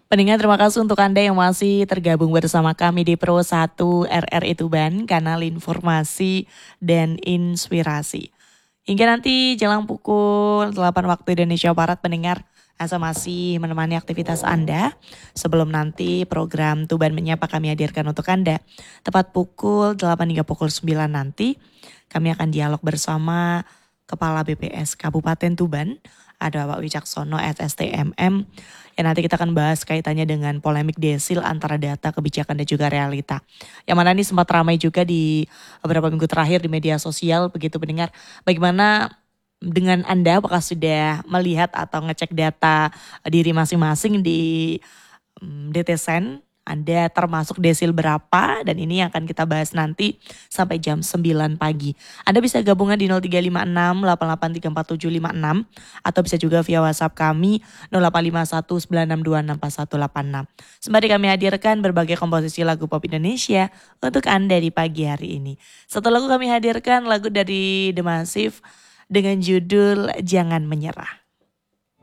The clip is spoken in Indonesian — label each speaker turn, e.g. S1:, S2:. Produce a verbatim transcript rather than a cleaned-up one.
S1: Pendengar, terima kasih untuk Anda yang masih tergabung bersama kami di Pro satu R R I Tuban, kanal informasi dan inspirasi. Hingga nanti jelang pukul delapan waktu Indonesia Barat, pendengar, Asa masih menemani aktivitas Anda. Sebelum nanti program Tuban Menyapa kami hadirkan untuk Anda. Tepat pukul delapan hingga pukul sembilan nanti, kami akan dialog bersama Kepala B P S Kabupaten Tuban, ada Pak Wicaksono S S T M M. Ya, nanti kita akan bahas kaitannya dengan polemik desil antara data, kebijakan dan juga realita. Yang mana ini sempat ramai juga di beberapa minggu terakhir di media sosial, begitu pendengar. Bagaimana dengan Anda, apakah sudah melihat atau ngecek data diri masing-masing di um, D T Sen? Anda termasuk desil berapa? Dan ini yang akan kita bahas nanti sampai jam sembilan pagi. Anda bisa gabungan di nol tiga lima enam delapan delapan tiga empat tujuh lima enam atau bisa juga via WhatsApp kami nol delapan lima satu sembilan enam dua enam empat satu delapan enam. Sembari kami hadirkan berbagai komposisi lagu pop Indonesia untuk Anda di pagi hari ini. Satu lagu kami hadirkan lagu dari The Massive dengan judul Jangan Menyerah.